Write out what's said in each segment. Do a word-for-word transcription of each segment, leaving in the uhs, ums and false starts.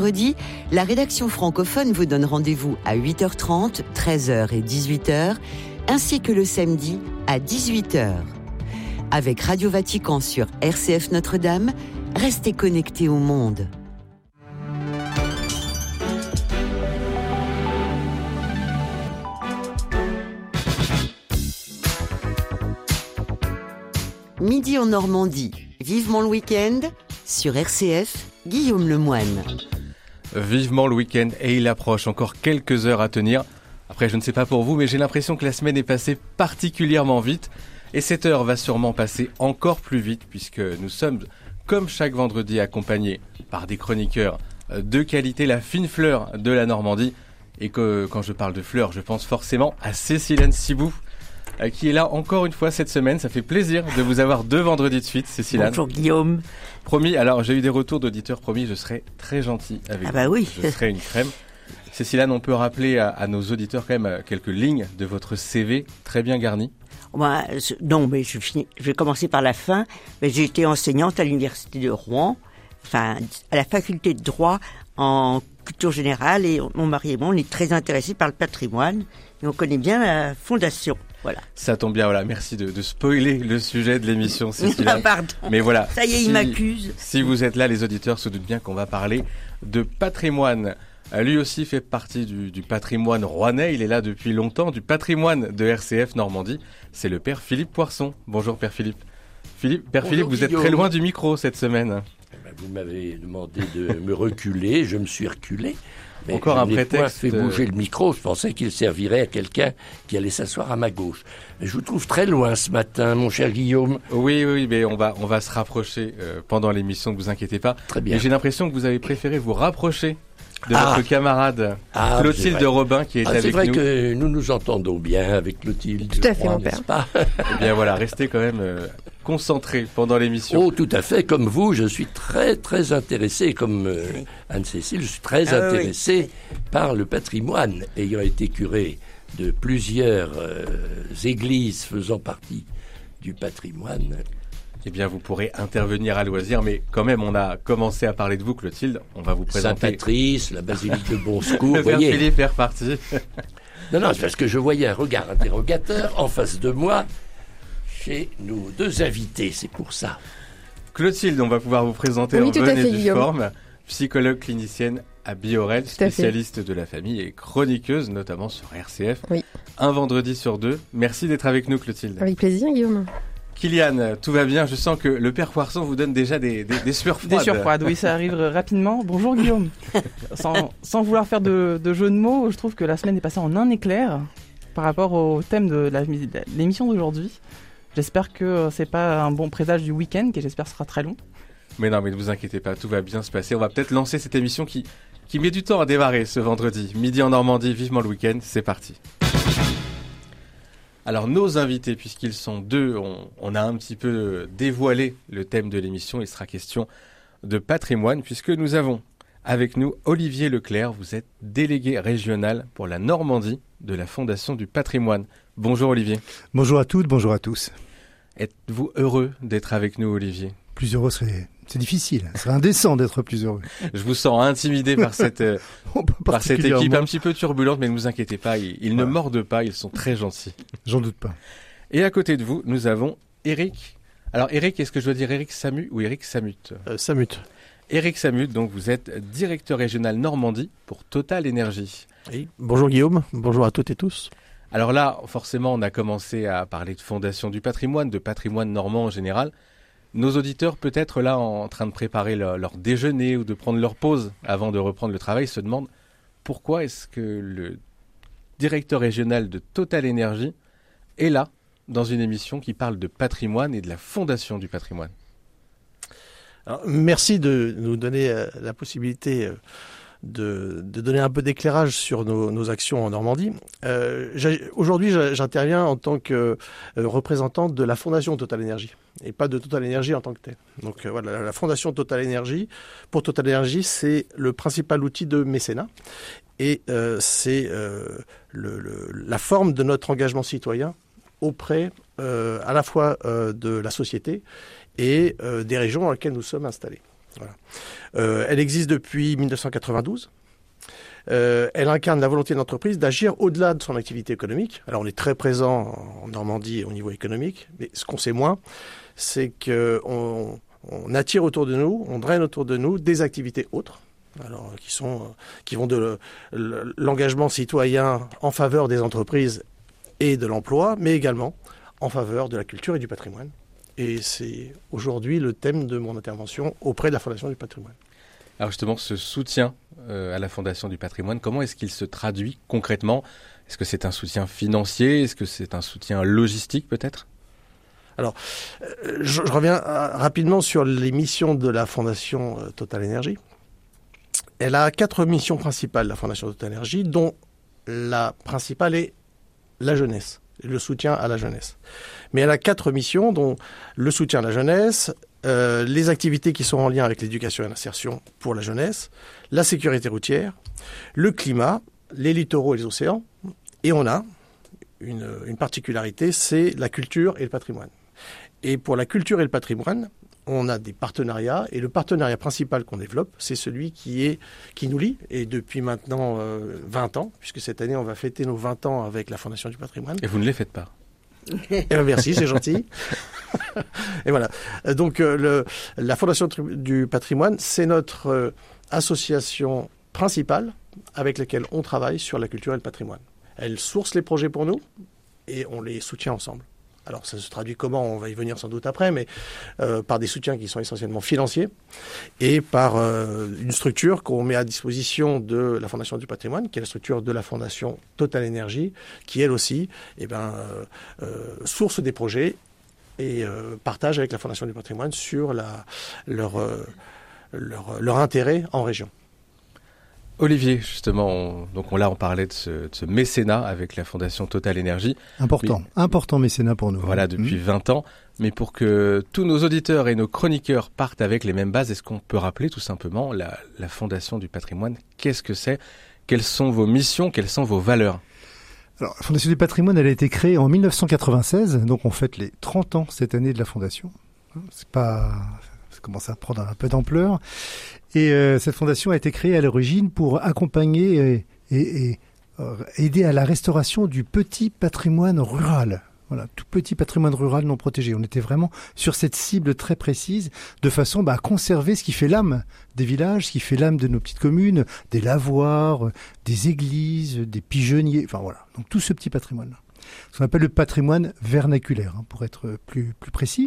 Vendredi, la rédaction francophone vous donne rendez-vous à huit heures trente, treize heures et dix-huit heures, ainsi que le samedi à dix-huit heures. Avec Radio Vatican sur R C F Notre-Dame, restez connectés au monde. Midi en Normandie, vivement le week-end, sur R C F, Guillaume Lemoine. Vivement le week-end, et il approche, encore quelques heures à tenir. Après, je ne sais pas pour vous, mais j'ai l'impression que la semaine est passée particulièrement vite. Et cette heure va sûrement passer encore plus vite, puisque nous sommes, comme chaque vendredi, accompagnés par des chroniqueurs de qualité, la fine fleur de la Normandie. Et que quand je parle de fleur, je pense forcément à Cécilane Cibou, qui est là encore une fois cette semaine. Ça fait plaisir de vous avoir deux vendredis de suite, Cécilane. Bonjour Guillaume. Promis, alors j'ai eu des retours d'auditeurs, promis, je serai très gentil avec ah bah vous. Oui. Je serai une crème. Cécilane, on peut rappeler à, à nos auditeurs quand même quelques lignes de votre C V très bien garni. Bah, non, mais je, finis, je vais commencer par la fin. Mais j'ai été enseignante à l'université de Rouen, enfin à la faculté de droit en culture générale, et mon mari et moi, on est très intéressés par le patrimoine et on connaît bien la fondation. Voilà. Ça tombe bien, voilà. Merci de, de spoiler le sujet de l'émission, Cécilane. Pardon. Mais voilà. Ça y est, si, il m'accuse. Si vous êtes là, les auditeurs se doutent bien qu'on va parler de patrimoine. Lui aussi fait partie du, du patrimoine rouennais. Il est là depuis longtemps, du patrimoine de R C F Normandie. C'est le père Philippe Poirson. Bonjour, père Philippe. Philippe père Bonjour, Philippe, vous Guillaume. Êtes très loin du micro cette semaine. Eh ben, vous m'avez demandé de me reculer. Je me suis reculé. Mais Encore un prétexte. Je n'ai pas fait bouger le micro. Je pensais qu'il servirait à quelqu'un qui allait s'asseoir à ma gauche. Mais je vous trouve très loin ce matin, mon cher Guillaume. Oui, oui, mais on va, on va se rapprocher euh, pendant l'émission, ne vous inquiétez pas. Très bien. Mais j'ai l'impression que vous avez préféré vous rapprocher de ah. votre camarade ah, Clotilde Robin qui est ah, avec nous. C'est vrai nous. que nous nous entendons bien avec Clotilde. Tout à fait, crois, mon père. Pas Eh bien voilà, restez quand même euh, concentrés pendant l'émission. Oh, tout à fait. Comme vous, je suis très, très intéressé, comme euh, Anne-Cécile, je suis très ah, intéressé oui. par le patrimoine. Ayant été curé de plusieurs euh, églises faisant partie du patrimoine. Eh bien, vous pourrez intervenir à loisir, mais quand même, on a commencé à parler de vous, Clotilde. On va vous présenter... Saint-Patrice, la basilique de Bon Secours, vous voyez. Philippe est reparti. Non, non, c'est parce que je voyais un regard interrogateur en face de moi chez nos deux invités, c'est pour ça. Clotilde, on va pouvoir vous présenter oui, en bonne et due Guillaume. forme. Psychologue clinicienne à Biorel, spécialiste de la famille et chroniqueuse, notamment sur R C F. Oui. Un vendredi sur deux. Merci d'être avec nous, Clotilde. Avec plaisir, Guillaume. Kylian, tout va bien. Je sens que le père Poisson vous donne déjà des, des, des sueurs froides. Des sueurs froides, oui, ça arrive rapidement. Bonjour Guillaume. sans, sans vouloir faire de, de jeu de mots, je trouve que la semaine est passée en un éclair par rapport au thème de, la, de l'émission d'aujourd'hui. J'espère que c'est pas un bon présage du week-end, et j'espère que ce sera très long. Mais non, mais ne vous inquiétez pas, tout va bien se passer. On va peut-être lancer cette émission qui, qui met du temps à démarrer ce vendredi. Midi en Normandie, vivement le week-end, c'est parti. Alors nos invités, puisqu'ils sont deux, on, on a un petit peu dévoilé le thème de l'émission. Il sera question de patrimoine, puisque nous avons avec nous Olivier Leclerc. Vous êtes délégué régional pour la Normandie de la Fondation du patrimoine. Bonjour Olivier. Bonjour à toutes, bonjour à tous. Êtes-vous heureux d'être avec nous, Olivier ? Plus heureux serait... C'est difficile, ce serait indécent d'être plus heureux. Je vous sens intimidé par cette, euh, par cette équipe un petit peu turbulente, mais ne vous inquiétez pas, ils, ils voilà. ne mordent pas, ils sont très gentils. J'en doute pas. Et à côté de vous, nous avons Eric. Alors Eric, est-ce que je dois dire Eric Samut ou Eric Samut euh, Samut. Eric Samut, donc vous êtes directeur régional Normandie pour Total Énergie. Oui. Bonjour Guillaume, bonjour à toutes et tous. Alors là, forcément, on a commencé à parler de fondation du patrimoine, de patrimoine normand en général. Nos auditeurs, peut-être là en train de préparer leur, leur déjeuner ou de prendre leur pause avant de reprendre le travail, se demandent pourquoi est-ce que le directeur régional de Total Énergie est là dans une émission qui parle de patrimoine et de la fondation du patrimoine. Alors, merci de nous donner euh, la possibilité euh, de, de donner un peu d'éclairage sur nos, nos actions en Normandie. Euh, aujourd'hui, j'interviens en tant que euh, représentant de la Fondation Total Énergie et pas de Total Énergie en tant que telle. Donc euh, voilà, la Fondation Total Énergie, pour Total Énergie, c'est le principal outil de mécénat et euh, c'est euh, le, le, la forme de notre engagement citoyen auprès euh, à la fois euh, de la société et euh, des régions dans lesquelles nous sommes installés. Voilà. Euh, elle existe depuis mille neuf cent quatre-vingt-douze. Euh, elle incarne la volonté de l'entreprise d'agir au-delà de son activité économique. Alors on est très présent en Normandie au niveau économique, mais ce qu'on sait moins, c'est qu'on on attire autour de nous, on draine autour de nous des activités autres, alors qui sont qui vont de le, l'engagement citoyen en faveur des entreprises et de l'emploi, mais également en faveur de la culture et du patrimoine. Et c'est aujourd'hui le thème de mon intervention auprès de la Fondation du patrimoine. Alors justement, ce soutien euh, à la Fondation du patrimoine, comment est-ce qu'il se traduit concrètement ? Est-ce que c'est un soutien financier ? Est-ce que c'est un soutien logistique peut-être ? Alors, euh, je, je reviens euh, rapidement sur les missions de la Fondation euh, Total Énergie. Elle a quatre missions principales, la Fondation Total Énergie, dont la principale est la jeunesse, le soutien à la jeunesse. Mais elle a quatre missions, dont le soutien à la jeunesse, Euh, les activités qui sont en lien avec l'éducation et l'insertion pour la jeunesse, la sécurité routière, le climat, les littoraux et les océans. Et on a une, une particularité, c'est la culture et le patrimoine. Et pour la culture et le patrimoine, on a des partenariats. Et le partenariat principal qu'on développe, c'est celui qui, est, qui nous lie. Et depuis maintenant euh, vingt ans, puisque cette année, on va fêter nos vingt ans avec la Fondation du patrimoine. Et vous ne les faites pas. Eh bien, merci, c'est gentil. Et voilà. Donc, euh, le, la Fondation du patrimoine, c'est notre euh, association principale avec laquelle on travaille sur la culture et le patrimoine. Elle source les projets pour nous et on les soutient ensemble. Alors, ça se traduit comment ? On va y venir sans doute après, mais euh, par des soutiens qui sont essentiellement financiers et par euh, une structure qu'on met à disposition de la Fondation du patrimoine, qui est la structure de la Fondation Total Énergie, qui elle aussi eh ben, euh, euh, source des projets et euh, partage avec la Fondation du patrimoine sur la, leur, euh, leur, leur intérêt en région. Olivier, justement, on, donc on, là on parlait de ce, de ce mécénat avec la Fondation Total Énergie. Important, mais, important mécénat pour nous. Voilà, depuis mmh. vingt ans. Mais pour que tous nos auditeurs et nos chroniqueurs partent avec les mêmes bases, est-ce qu'on peut rappeler tout simplement la, la Fondation du patrimoine ? Qu'est-ce que c'est ? Quelles sont vos missions ? Quelles sont vos valeurs ? Alors, la Fondation du patrimoine, elle a été créée en mille neuf cent quatre-vingt-seize, donc on fête les trente ans cette année de la Fondation. C'est pas... Ça commence à prendre un peu d'ampleur. Et euh, cette fondation a été créée à l'origine pour accompagner et, et, et euh, aider à la restauration du petit patrimoine rural. Voilà, tout petit patrimoine rural non protégé. On était vraiment sur cette cible très précise, de façon bah, à conserver ce qui fait l'âme des villages, ce qui fait l'âme de nos petites communes, des lavoirs, des églises, des pigeonniers, enfin voilà. Donc tout ce petit patrimoine-là. Ce qu'on appelle le patrimoine vernaculaire, hein, pour être plus, plus précis.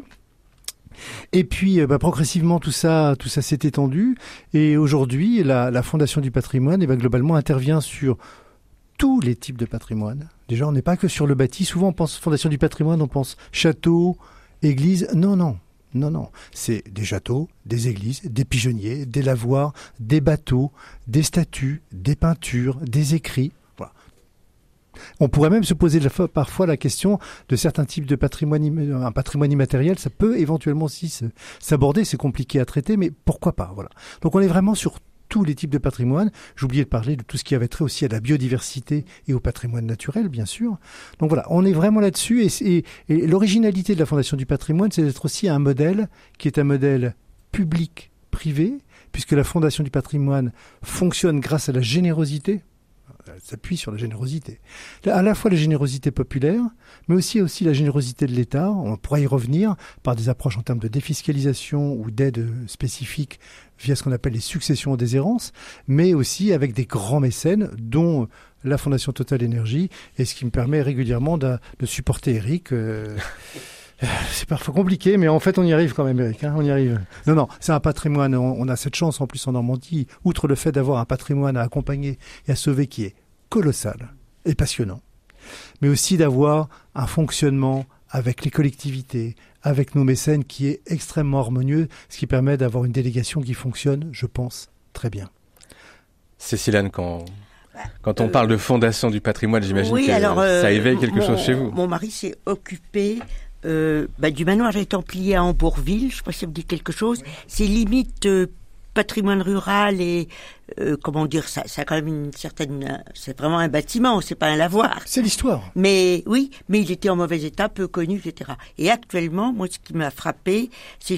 Et puis, bah, progressivement, tout ça, tout ça s'est étendu. Et aujourd'hui, la, la Fondation du patrimoine, eh ben, globalement, intervient sur tous les types de patrimoine. Déjà, on n'est pas que sur le bâti. Souvent, on pense Fondation du patrimoine, on pense château, église. Non, non, non, non. C'est des châteaux, des églises, des pigeonniers, des lavoirs, des bateaux, des statues, des peintures, des écrits. Voilà. On pourrait même se poser parfois la question de certains types de patrimoine, un patrimoine immatériel, ça peut éventuellement aussi s'aborder, c'est compliqué à traiter, mais pourquoi pas, voilà. Donc on est vraiment sur tous les types de patrimoine. J'ai oublié de parler de tout ce qui avait trait aussi à la biodiversité et au patrimoine naturel, bien sûr. Donc voilà, on est vraiment là-dessus et, et, et l'originalité de la Fondation du patrimoine, c'est d'être aussi un modèle qui est un modèle public-privé, puisque la Fondation du patrimoine fonctionne grâce à la générosité. Elle s'appuie sur la générosité. À la fois la générosité populaire, mais aussi, aussi la générosité de l'État. On pourra y revenir par des approches en termes de défiscalisation ou d'aide spécifique via ce qu'on appelle les successions en déshérence, mais aussi avec des grands mécènes, dont la Fondation Total Énergie, et ce qui me permet régulièrement de, de supporter Eric. Euh, c'est parfois compliqué, mais en fait, on y arrive quand même, Eric. Hein, on y arrive. Non, non, c'est un patrimoine. On, on a cette chance, en plus, en Normandie, outre le fait d'avoir un patrimoine à accompagner et à sauver qui est colossal et passionnant, mais aussi d'avoir un fonctionnement avec les collectivités, avec nos mécènes qui est extrêmement harmonieux, ce qui permet d'avoir une délégation qui fonctionne, je pense, très bien. Cécile-Anne, quand... Quand on euh, parle de Fondation du patrimoine, j'imagine oui, que alors, euh, ça éveille quelque mon, chose chez vous. Mon mari s'est occupé euh, bah, du manoir des Templiers à Hambourville. Je ne sais pas si ça vous dit quelque chose. Oui. C'est limite euh, patrimoine rural et euh, comment dire, ça, ça a quand même une certaine. C'est vraiment un bâtiment, c'est pas un lavoir. C'est l'histoire. Mais oui, mais il était en mauvais état, peu connu, et cetera. Et actuellement, moi, ce qui m'a frappé, c'est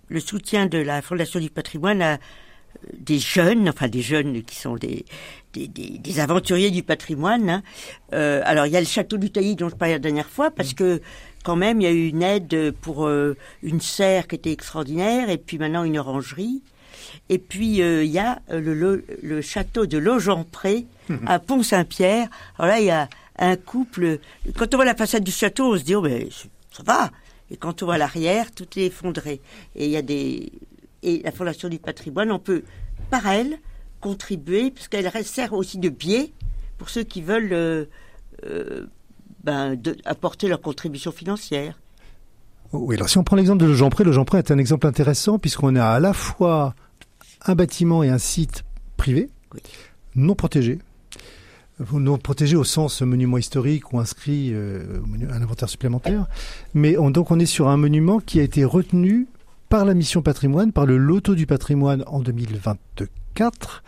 le soutien de la Fondation du patrimoine à des jeunes, enfin des jeunes qui sont des des, des, des aventuriers du patrimoine. Hein. Euh, alors il y a le château du Tailly dont je parlais la dernière fois, parce que quand même il y a eu une aide pour euh, une serre qui était extraordinaire, et puis maintenant une orangerie. Et puis euh, il y a le, le, le château de Logempré à Pont-Saint-Pierre. Alors là il y a un couple. Quand on voit la façade du château, on se dit oh ben ça va. Et quand on voit l'arrière, tout est effondré. Et il y a des et la Fondation du patrimoine, on peut par elle contribuer, parce qu'elle sert aussi de biais pour ceux qui veulent euh, euh, ben, de, apporter leur contribution financière. Oui, alors si on prend l'exemple de Logempré, Logempré est un exemple intéressant puisqu'on a à la fois un bâtiment et un site privé, oui. non protégé, non protégé au sens monument historique ou inscrit euh, à un inventaire supplémentaire, mais on, donc on est sur un monument qui a été retenu par la mission patrimoine, par le loto du patrimoine en deux mille vingt-quatre,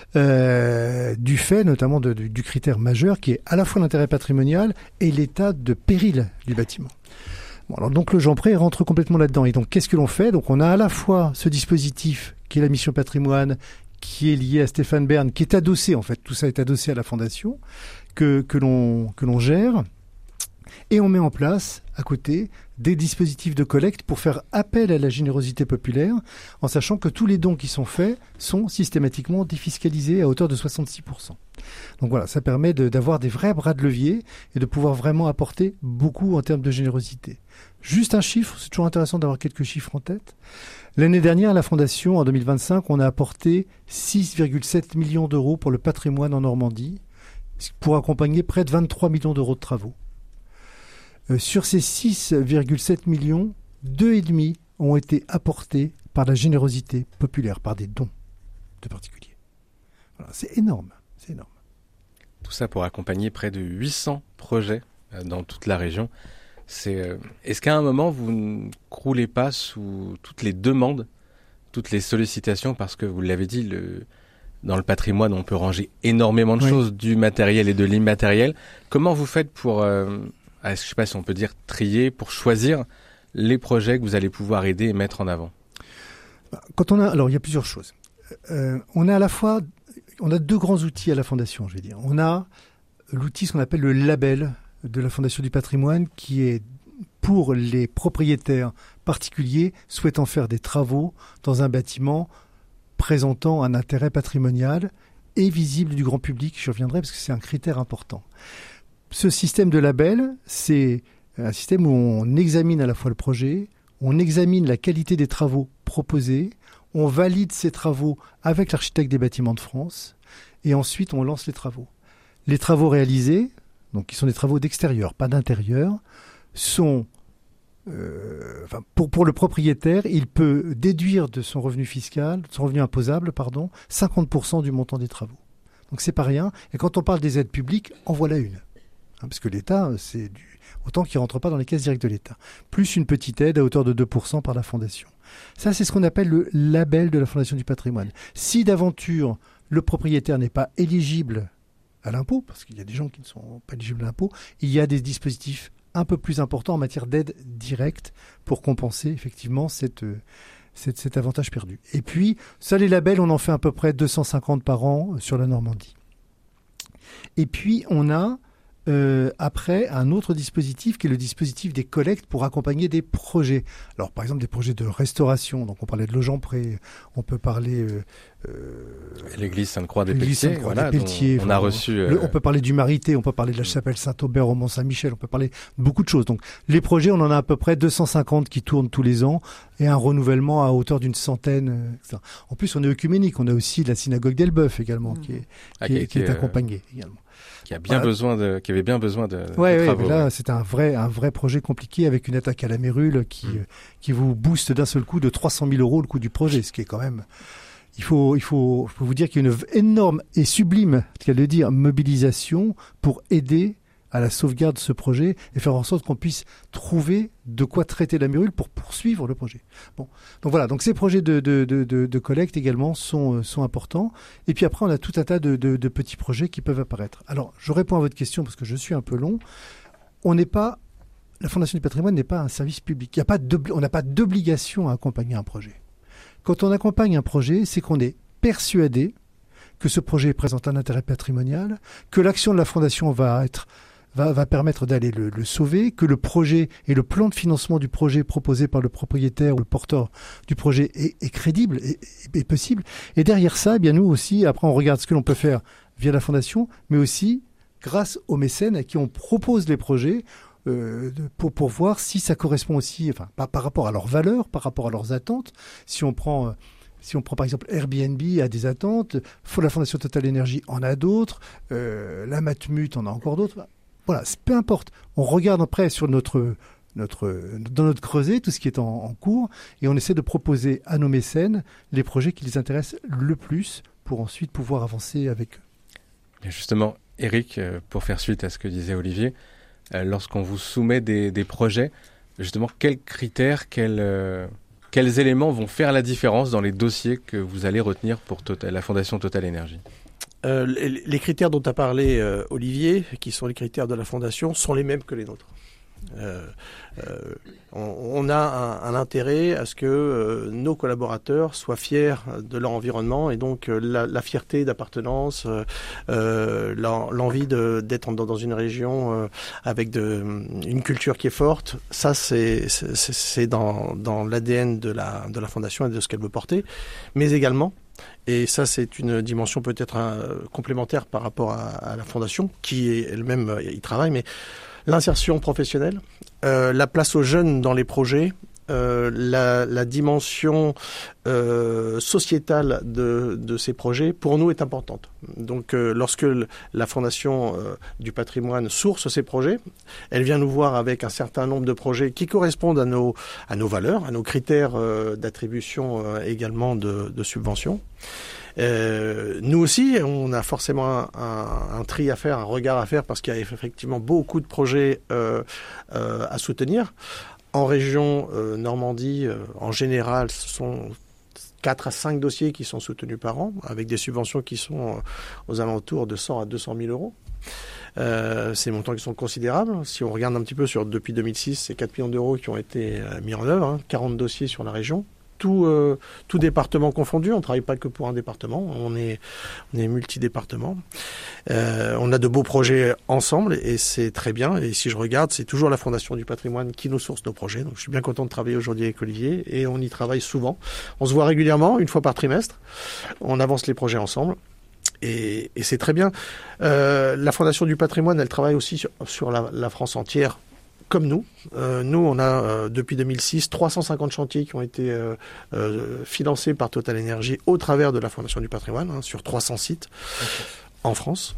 euh, du fait notamment de, du, du critère majeur qui est à la fois l'intérêt patrimonial et l'état de péril du bâtiment. Bon, alors donc Logempré rentre complètement là-dedans. Et donc qu'est-ce que l'on fait ? Donc on a à la fois ce dispositif qui est la mission patrimoine, qui est lié à Stéphane Bern, qui est adossé en fait, tout ça est adossé à la fondation, que, que l'on, que l'on gère. Et on met en place, à côté, des dispositifs de collecte pour faire appel à la générosité populaire, en sachant que tous les dons qui sont faits sont systématiquement défiscalisés à hauteur de soixante-six pour cent. Donc voilà, ça permet de, d'avoir des vrais bras de levier et de pouvoir vraiment apporter beaucoup en termes de générosité. Juste un chiffre, c'est toujours intéressant d'avoir quelques chiffres en tête. L'année dernière, à la Fondation, en deux mille vingt-cinq, on a apporté six virgule sept millions d'euros pour le patrimoine en Normandie, pour accompagner près de vingt-trois millions d'euros de travaux. Euh, sur ces six virgule sept millions, deux virgule cinq ont été apportés par la générosité populaire, par des dons de particuliers. Voilà, c'est énorme, c'est énorme. Tout ça pour accompagner près de huit cents projets euh, dans toute la région. C'est, euh, est-ce qu'à un moment, vous ne croulez pas sous toutes les demandes, toutes les sollicitations, parce que vous l'avez dit, le, dans le patrimoine, on peut ranger énormément de oui. choses, du matériel et de l'immatériel. Comment vous faites pour... Euh, je ne sais pas si on peut dire trier, pour choisir les projets que vous allez pouvoir aider et mettre en avant? Quand on a, alors il y a plusieurs choses. Euh, on a à la fois, on a deux grands outils à la Fondation, je vais dire. On a l'outil, ce qu'on appelle le label de la Fondation du patrimoine, qui est pour les propriétaires particuliers souhaitant faire des travaux dans un bâtiment présentant un intérêt patrimonial et visible du grand public. Je reviendrai parce que c'est un critère important. Ce système de label, c'est un système où on examine à la fois le projet, on examine la qualité des travaux proposés, on valide ces travaux avec l'architecte des bâtiments de France, et ensuite on lance les travaux. Les travaux réalisés, donc qui sont des travaux d'extérieur, pas d'intérieur, sont, euh, enfin, pour, pour le propriétaire, il peut déduire de son revenu fiscal, de son revenu imposable, pardon, cinquante pour cent du montant des travaux. Donc c'est pas rien, et quand on parle des aides publiques, en voilà une. Parce que l'État, c'est du... autant qu'il ne rentre pas dans les caisses directes de l'État. Plus une petite aide à hauteur de deux pour cent par la Fondation. Ça, c'est ce qu'on appelle le label de la Fondation du patrimoine. Si d'aventure, le propriétaire n'est pas éligible à l'impôt, parce qu'il y a des gens qui ne sont pas éligibles à l'impôt, il y a des dispositifs un peu plus importants en matière d'aide directe pour compenser effectivement cette, cette, cet avantage perdu. Et puis, ça, les labels, on en fait à peu près deux cent cinquante par an sur la Normandie. Et puis, on a... Euh, après, un autre dispositif qui est le dispositif des collectes pour accompagner des projets. Alors, par exemple, des projets de restauration. Donc, on parlait de Logempré, on peut parler... Euh, euh, L'église Sainte-Croix des Pelletiers, voilà, des Pelletiers on, on a reçu... Euh... Le, on peut parler du Marité, on peut parler de la chapelle Saint-Aubert au Mont-Saint-Michel, on peut parler de beaucoup de choses. Donc, les projets, on en a à peu près deux cent cinquante qui tournent tous les ans et un renouvellement à hauteur d'une centaine, et cetera. En plus, on est œcuménique. On a aussi la synagogue d'Elbeuf également, mmh. qui est, ah, qui, qui, est, qui est euh... accompagnée également. Qui a bien voilà. besoin de, qui avait bien besoin de, ouais, de ouais, travaux. Là, ouais. c'est un vrai, un vrai projet compliqué avec une attaque à la mérule qui, mmh. euh, qui vous booste d'un seul coup de trois cent mille euros le coût du projet, ce qui est quand même. Il faut, il faut, faut vous dire qu'il y a une énorme et sublime, qu'à le dire, mobilisation pour aider à la sauvegarde de ce projet et faire en sorte qu'on puisse trouver de quoi traiter la mérule pour poursuivre le projet. Bon, donc voilà, donc ces projets de, de, de, de, de collecte également sont, sont importants. Et puis après, on a tout un tas de, de, de petits projets qui peuvent apparaître. Alors, je réponds à votre question parce que je suis un peu long. On n'est pas la Fondation du patrimoine n'est pas un service public. Il y a pas on n'a pas d'obligation à accompagner un projet. Quand on accompagne un projet, c'est qu'on est persuadé que ce projet présente un intérêt patrimonial, que l'action de la Fondation va être va, va permettre d'aller le, le sauver, que le projet et le plan de financement du projet proposé par le propriétaire ou le porteur du projet est, est crédible et est, est possible. Et derrière ça, eh bien nous aussi, après on regarde ce que l'on peut faire via la Fondation, mais aussi grâce aux mécènes à qui on propose les projets euh, de, pour, pour voir si ça correspond aussi, enfin par, par rapport à leurs valeurs, par rapport à leurs attentes. Si on prend... Euh, Si on prend par exemple Airbnb a des attentes, la Fondation Total Énergie en a d'autres, euh, la Matmut en a encore d'autres. Voilà, peu importe. On regarde après sur notre, notre, dans notre creuset tout ce qui est en, en cours et on essaie de proposer à nos mécènes les projets qui les intéressent le plus pour ensuite pouvoir avancer avec eux. Et justement, Eric, pour faire suite à ce que disait Olivier, lorsqu'on vous soumet des, des projets, justement, quels critères, quels... Euh... Quels éléments vont faire la différence dans les dossiers que vous allez retenir pour Total, la Fondation Total Énergie ? euh, les, les critères dont a parlé euh, Olivier, qui sont les critères de la Fondation, sont les mêmes que les nôtres. Euh, euh, on, on a un, un intérêt à ce que euh, nos collaborateurs soient fiers de leur environnement et donc euh, la, la fierté d'appartenance, euh, l'envie de, d'être dans, dans une région euh, avec de, une culture qui est forte. Ça, c'est, c'est, c'est dans, dans l'A D N de la, de la Fondation et de ce qu'elle veut porter, mais également, et ça c'est une dimension peut-être un, complémentaire par rapport à, à la Fondation, qui est elle-même y travaille, mais l'insertion professionnelle, euh, la place aux jeunes dans les projets, euh, la, la dimension euh, sociétale de, de ces projets, pour nous, est importante. Donc, euh, lorsque l- la Fondation euh, du patrimoine source ces projets, elle vient nous voir avec un certain nombre de projets qui correspondent à nos, à nos valeurs, à nos critères euh, d'attribution euh, également de, de subventions. Euh, nous aussi, on a forcément un, un, un tri à faire, un regard à faire, parce qu'il y a effectivement beaucoup de projets euh, euh, à soutenir. En région euh, Normandie, euh, en général, ce sont quatre à cinq dossiers qui sont soutenus par an, avec des subventions qui sont euh, aux alentours de cent à deux cent mille euros. Euh, ces montants qui sont considérables. Si on regarde un petit peu sur depuis deux mille six, c'est quatre millions d'euros qui ont été euh, mis en œuvre, hein, quarante dossiers sur la région. Tout, euh, tout département confondu, on ne travaille pas que pour un département, on est, on est multi-départements. Euh, on a de beaux projets ensemble et c'est très bien. Et si je regarde, c'est toujours la Fondation du patrimoine qui nous source nos projets. Donc je suis bien content de travailler aujourd'hui avec Olivier et on y travaille souvent. On se voit régulièrement, une fois par trimestre. On avance les projets ensemble. Et, et c'est très bien. Euh, la Fondation du patrimoine, elle travaille aussi sur, sur la, la France entière. Comme nous. Euh, nous, on a, euh, depuis deux mille six, trois cent cinquante chantiers qui ont été euh, euh, financés par Total Énergie au travers de la Fondation du patrimoine, hein, sur trois cents sites okay. en France.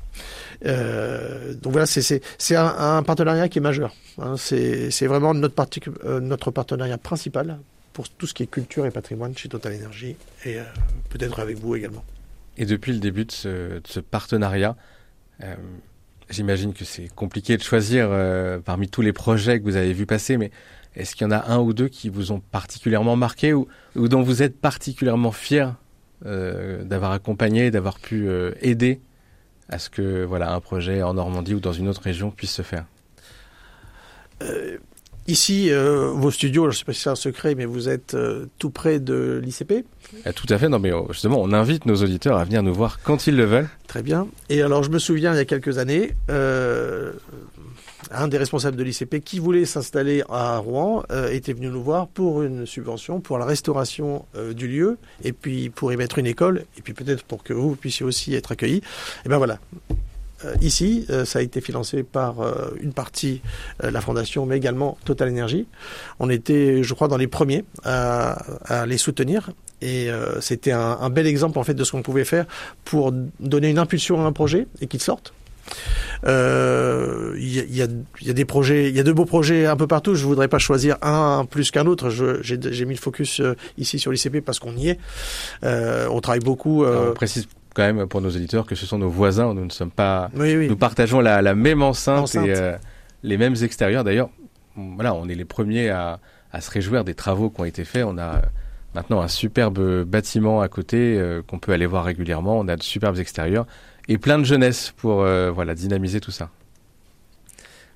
Euh, donc voilà, c'est, c'est, c'est un, un partenariat qui est majeur. Hein, c'est, c'est vraiment notre, partic- euh, notre partenariat principal pour tout ce qui est culture et patrimoine chez Total Énergie et euh, peut-être avec vous également. Et depuis le début de ce, de ce partenariat, euh, j'imagine que c'est compliqué de choisir euh, parmi tous les projets que vous avez vus passer, mais est-ce qu'il y en a un ou deux qui vous ont particulièrement marqué ou, ou dont vous êtes particulièrement fier euh, d'avoir accompagné, d'avoir pu euh, aider à ce que voilà, un projet en Normandie ou dans une autre région puisse se faire ? euh, Ici, euh, vos studios, je ne sais pas si c'est un secret, mais vous êtes euh, tout près de l'I C P ? Tout à fait, non mais justement, on invite nos auditeurs à venir nous voir quand ils le veulent. Très bien. Et alors, je me souviens, il y a quelques années, euh, un des responsables de l'I C P qui voulait s'installer à Rouen euh, était venu nous voir pour une subvention, pour la restauration euh, du lieu, et puis pour y mettre une école, et puis peut-être pour que vous puissiez aussi être accueillis. Et ben voilà. Ici, euh, ça a été financé par euh, une partie euh, la Fondation, mais également Total Énergie. On était, je crois, dans les premiers à, à les soutenir. Et euh, c'était un, un bel exemple en fait de ce qu'on pouvait faire pour donner une impulsion à un projet et qu'il sorte. Il euh, y, y, a, y a des projets, il y a de beaux projets un peu partout. Je voudrais pas choisir un plus qu'un autre. Je, j'ai, j'ai mis le focus euh, ici sur l'I C P parce qu'on y est. Euh, on travaille beaucoup. Euh, Alors, on précise quand même pour nos auditeurs que ce sont nos voisins. Nous ne sommes pas. Oui, oui. Nous partageons la, la même enceinte, enceinte. et euh, les mêmes extérieurs. D'ailleurs, voilà, on est les premiers à, à se réjouir des travaux qui ont été faits. On a maintenant un superbe bâtiment à côté euh, qu'on peut aller voir régulièrement. On a de superbes extérieurs et plein de jeunesse pour euh, voilà dynamiser tout ça.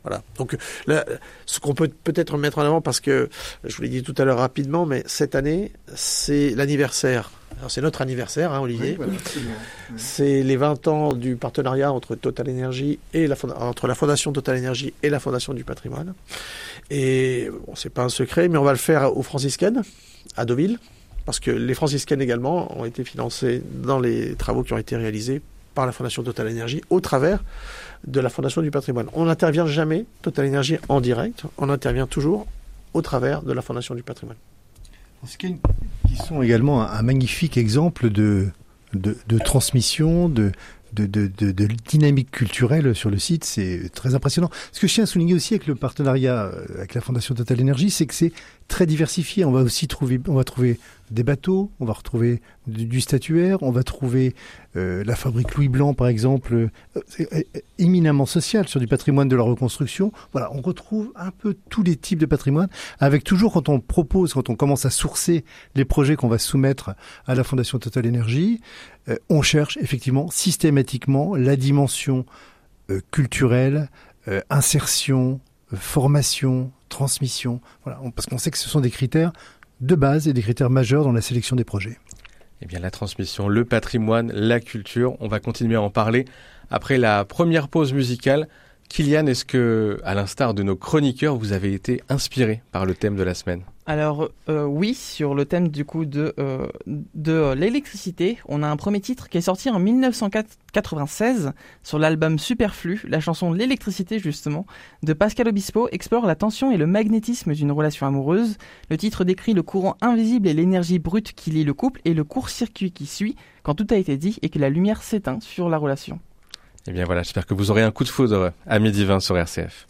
Voilà. Donc, là, ce qu'on peut peut-être mettre en avant, parce que je vous l'ai dit tout à l'heure rapidement, mais cette année, c'est l'anniversaire. Alors, c'est notre anniversaire, hein, Olivier. Oui, voilà, c'est les vingt ans du partenariat entre Total Energy et la entre la Fondation Total Energy et la Fondation du Patrimoine. Et bon, c'est pas un secret, mais on va le faire aux franciscaines à Deauville, parce que les franciscaines également ont été financées dans les travaux qui ont été réalisés par la Fondation Total Energy au travers de la Fondation du Patrimoine. On n'intervient jamais, Total Energy, en direct, on intervient toujours au travers de la Fondation du Patrimoine. Qui sont également un, un magnifique exemple de, de, de transmission, de, de, de, de, de dynamique culturelle sur le site. C'est très impressionnant. Ce que je tiens à souligner aussi avec le partenariat avec la Fondation Total Energy, c'est que c'est très diversifié. On va aussi trouver, on va trouver des bateaux, on va retrouver du, du statuaire, on va trouver euh, la fabrique Louis Blanc, par exemple, euh, euh, éminemment social sur du patrimoine de la reconstruction. Voilà, on retrouve un peu tous les types de patrimoine, avec toujours, quand on propose, quand on commence à sourcer les projets qu'on va soumettre à la Fondation Total Energy, euh, on cherche effectivement systématiquement la dimension euh, culturelle, euh, insertion, euh, formation, transmission, voilà, on, parce qu'on sait que ce sont des critères de base et des critères majeurs dans la sélection des projets. Eh bien, la transmission, le patrimoine, la culture, on va continuer à en parler après la première pause musicale. Kylian, est-ce que, à l'instar de nos chroniqueurs, vous avez été inspiré par le thème de la semaine ? Alors euh, oui, sur le thème du coup de, euh, de euh, l'électricité, on a un premier titre qui est sorti en dix-neuf cent quatre-vingt-seize sur l'album Superflu. La chanson L'électricité justement de Pascal Obispo explore la tension et le magnétisme d'une relation amoureuse. Le titre décrit le courant invisible et l'énergie brute qui lie le couple et le court-circuit qui suit quand tout a été dit et que la lumière s'éteint sur la relation. Eh bien voilà, j'espère que vous aurez un coup de foudre à midi vingt sur R C F.